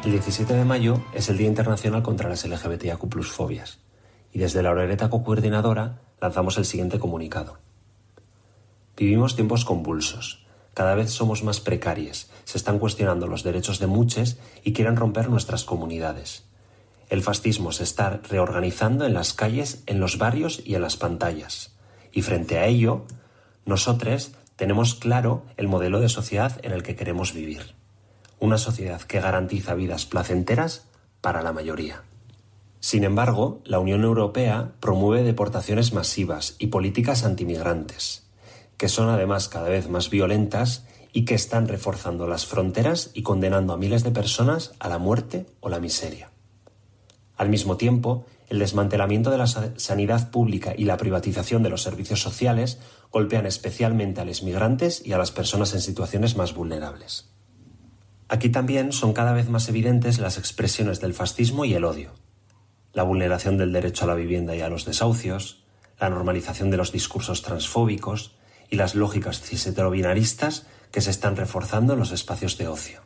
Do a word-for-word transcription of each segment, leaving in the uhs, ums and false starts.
El diecisiete de mayo es el Día Internacional contra las L G B T I Q plus fobias y desde la Orereta Cocoordinadora lanzamos el siguiente comunicado. Vivimos tiempos convulsos, cada vez somos más precarios, se están cuestionando los derechos de muchos y quieren romper nuestras comunidades. El fascismo se está reorganizando en las calles, en los barrios y en las pantallas. Y frente a ello, nosotros tenemos claro el modelo de sociedad en el que queremos vivir. Una sociedad que garantiza vidas placenteras para la mayoría. Sin embargo, la Unión Europea promueve deportaciones masivas y políticas antimigrantes, que son además cada vez más violentas y que están reforzando las fronteras y condenando a miles de personas a la muerte o la miseria. Al mismo tiempo, el desmantelamiento de la sanidad pública y la privatización de los servicios sociales golpean especialmente a los migrantes y a las personas en situaciones más vulnerables. Aquí también son cada vez más evidentes las expresiones del fascismo y el odio. La vulneración del derecho a la vivienda y a los desahucios, la normalización de los discursos transfóbicos y las lógicas cis-heterobinaristas que se están reforzando en los espacios de ocio.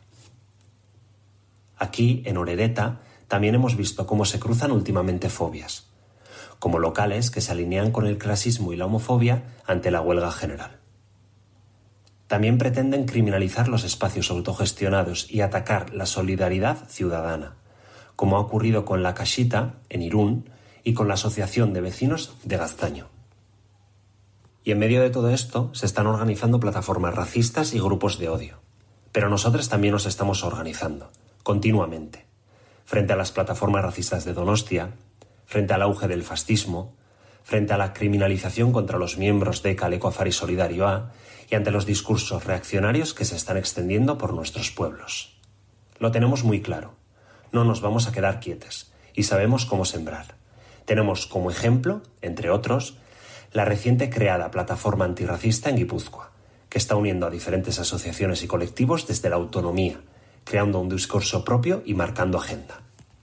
Aquí, en Orereta, también hemos visto cómo se cruzan últimamente fobias, como locales que se alinean con el clasismo y la homofobia ante la huelga general. También pretenden criminalizar los espacios autogestionados y atacar la solidaridad ciudadana, como ha ocurrido con La Cachita, en Irún, y con la Asociación de Vecinos de Gaztaño. Y en medio de todo esto se están organizando plataformas racistas y grupos de odio. Pero nosotros también nos estamos organizando, continuamente, frente a las plataformas racistas de Donostia, frente al auge del fascismo, frente a la criminalización contra los miembros de Kaleko Afari Solidarioa y ante los discursos reaccionarios que se están extendiendo por nuestros pueblos. Lo tenemos muy claro. No nos vamos a quedar quietos y sabemos cómo sembrar. Tenemos como ejemplo, entre otros, la reciente creada plataforma antirracista en Guipúzcoa, que está uniendo a diferentes asociaciones y colectivos desde la autonomía, creando un discurso propio y marcando agenda.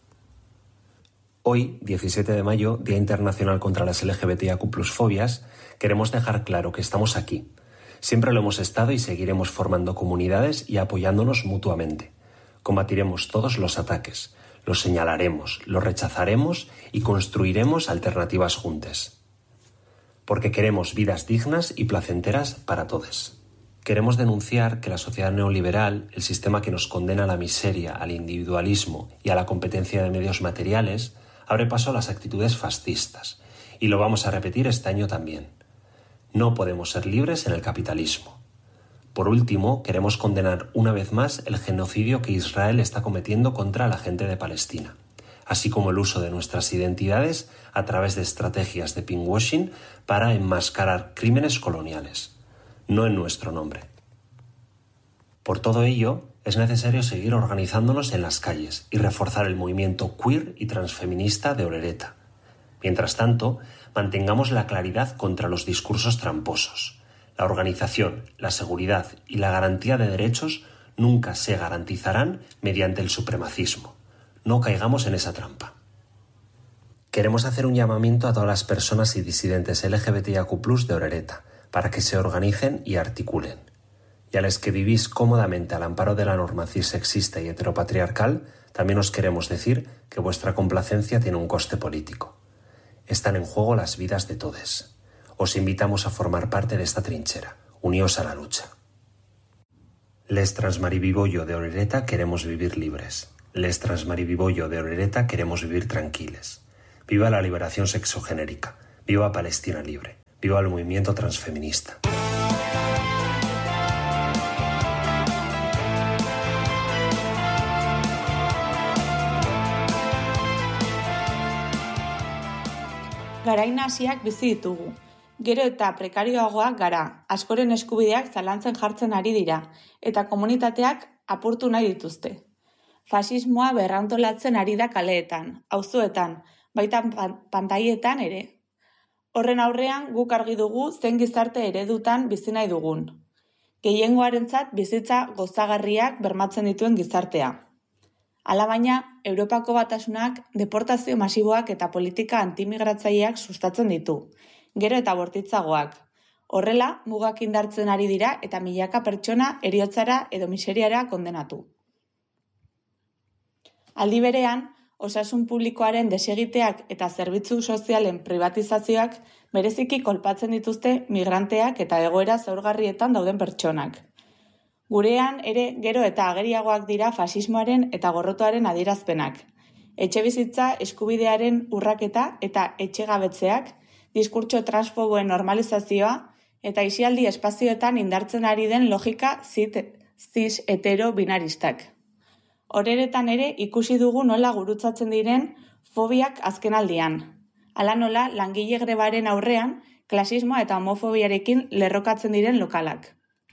Hoy, diecisiete de mayo, Día Internacional contra las L G B T I Q plus fobias, queremos dejar claro que estamos aquí. Siempre lo hemos estado y seguiremos formando comunidades y apoyándonos mutuamente. Combatiremos todos los ataques, los señalaremos, los rechazaremos y construiremos alternativas juntas. Porque queremos vidas dignas y placenteras para todos. Queremos denunciar que la sociedad neoliberal, el sistema que nos condena a la miseria, al individualismo y a la competencia de medios materiales, abre paso a las actitudes fascistas. Y lo vamos a repetir este año también. No podemos ser libres en el capitalismo. Por último, queremos condenar una vez más el genocidio que Israel está cometiendo contra la gente de Palestina, así como el uso de nuestras identidades a través de estrategias de pinkwashing para enmascarar crímenes coloniales, no en nuestro nombre. Por todo ello, es necesario seguir organizándonos en las calles y reforzar el movimiento queer y transfeminista de Orereta. Mientras tanto, mantengamos la claridad contra los discursos tramposos. La organización, la seguridad y la garantía de derechos nunca se garantizarán mediante el supremacismo. No caigamos en esa trampa. Queremos hacer un llamamiento a todas las personas y disidentes L G B T I Q plus de Orereta para que se organicen y articulen. Y a los que vivís cómodamente al amparo de la norma cis-sexista y heteropatriarcal, también os queremos decir que vuestra complacencia tiene un coste político. Están en juego las vidas de todos. Os invitamos a formar parte de esta trinchera. Uníos a la lucha. Les Transmaribibollo de Orereta queremos vivir libres. Les Transmaribibollo de Orereta queremos vivir tranquiles. Viva la liberación sexogenérica. Viva Palestina libre. Viva el movimiento transfeminista. Garai nahasiak bizi ditugu. Gero eta prekarioagoak gara, askoren eskubideak zalantzen jartzen ari dira, eta komunitateak apurtu nahi dituzte. Fasismoa berrantolatzen ari da kaleetan, auzoetan, baita pantailetan ere. Horren aurrean guk argi dugu zein gizarte eredutan bizi nahi dugun. Gehiengoarentzat bizitza gozagarriak bermatzen dituen gizartea. Alabaina, Europako Batasunak deportazio masiboak eta politika antimigratzaileak sustatzen ditu, gero eta bortitzagoak. Horrela, mugak indartzen ari dira eta milaka pertsona heriotzara edo miseriara kondenatu. Aldi berean, osasun publikoaren desegiteak eta zerbitzu sozialen privatizazioak bereziki kolpatzen dituzte migranteak eta egoera zaurgarrietan dauden pertsonak. Gurean ere gero eta ageriagoak dira fasismoaren eta gorrotoaren adierazpenak. Etxebizitza eskubidearen urraketa eta etxegabetzeak, diskurtso transfoboen normalizazioa eta isialdi espazioetan indartzen ari den logika cis hetero binaristak. Horeretan ere ikusi dugu nola gurutzatzen diren fobiak azkenaldian. Hala nola langile grebaren aurrean klasismoa eta homofobiarekin lerrokatzen diren lokalak.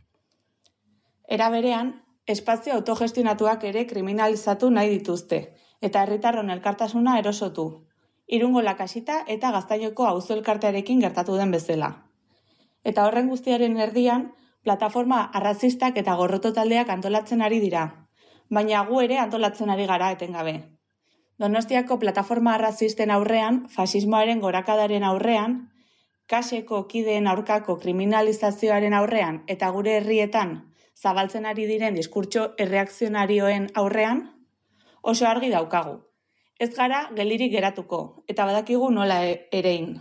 Era berean, espazio autogestionatuak ere kriminalizatu nahi dituzte, eta herritarron elkartasuna erosotu. Irungo Lakasita eta Gaztainoko auzo elkartearekin gertatu den bezala. Eta horren guztiaren erdian, plataforma arrazistak eta gorroto taldeak antolatzen ari dira, baina gu ere antolatzen ari gara etengabe. Donostiako plataforma arrazisten aurrean, fasismoaren gorakadaren aurrean, kaseko kideen aurkako kriminalizazioaren aurrean eta gure herrietan zabaltzen ari diren diskurtso erreakzionarioen aurrean, oso argi daukagu. Ez gara gelirik geratuko, eta badakigu nola erein.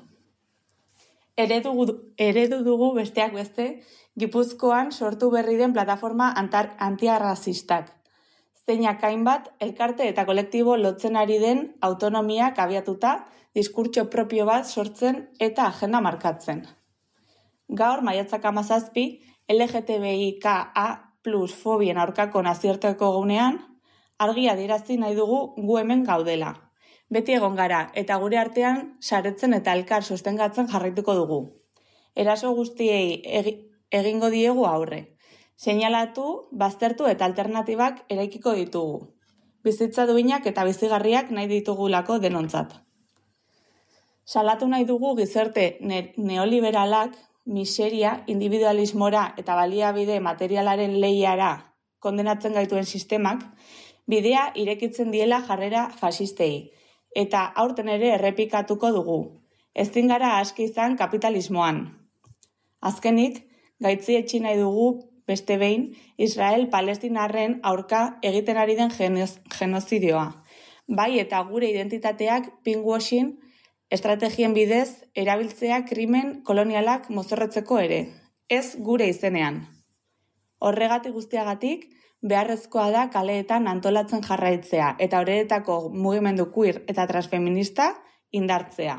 Eredu, eredu dugu besteak beste, Gipuzkoan sortu berri den plataforma antiarrazistak, zeinak hainbat elkarte eta kolektibo lotzen ari den autonomiak abiatuta, diskurtso propio bat sortzen eta agenda markatzen. Gaur, maiatzak hamazazpi, L G T B I Q A plus fobien aurkako nazioarteko egunean, argi adierazi nahi dugu gu hemen gaudela. Beti egon gara eta gure artean saretzen eta elkar sostengatzen jarraituko dugu. Eraso guztiei egingo diegu aurre. Seinalatu, baztertu eta alternatibak eraikiko ditugu. Bizitza duinak eta bizigarriak nahi ditugulako denontzat. Salatu nahi dugu gizarte ne- neoliberalak, miseria, individualismora eta baliabide materialaren lehiara kondenatzen gaituen sistemak, bidea irekitzen diela jarrera fasistei, eta aurten ere errepikatuko dugu. Ezin gara aski izan kapitalismoan. Azkenik, gaitzi etxi nahi dugu beste behin Israel-Palestinarren aurka egiten ari den genozidioa. Bai eta gure identitateak pinkwashing estrategien bidez erabiltzea krimen kolonialak mozorrotzeko ere, ez gure izenean. Horregatik guztiagatik, beharrezkoa da kaleetan antolatzen jarraitzea eta horretako mugimendu queer eta transfeminista indartzea.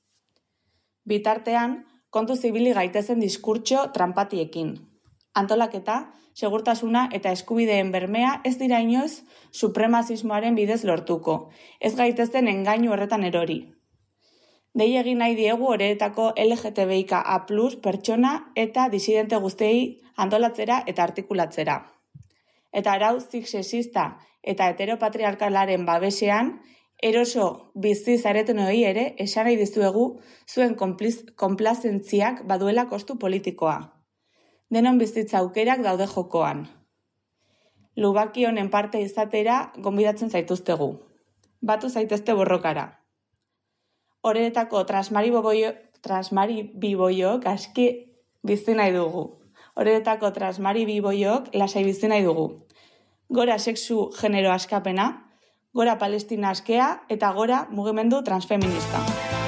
Bitartean, kontu zibili gaitezen diskurtso trampatiekin. Antolaketa, segurtasuna eta eskubideen bermea ez dira inoiz supremazismoaren bidez lortuko, ez gaitezen engainu horretan erori. Dei egin nahi diegu horretako L G T B I Q A plus pertsona eta disidente guztiei antolatzera eta artikulatzera. Eta arau sexista eta heteropatriarkalaren babesean, eroso bizi zaretenoi ere esan nahi dizuegu zuen konplazentziak baduela kostu politikoa. Denon bizitza aukerak daude jokoan. Lubaki honen parte izatera gonbidatzen zaituztegu. Batu zaitezte borrokara. Horretako transmari biboiok aski bizi nahi dugu. Horretako transmari biboiok lasai bizi nahi dugu. Gora sexu genero askapena, gora Palestina askea eta gora mugimendu transfeminista.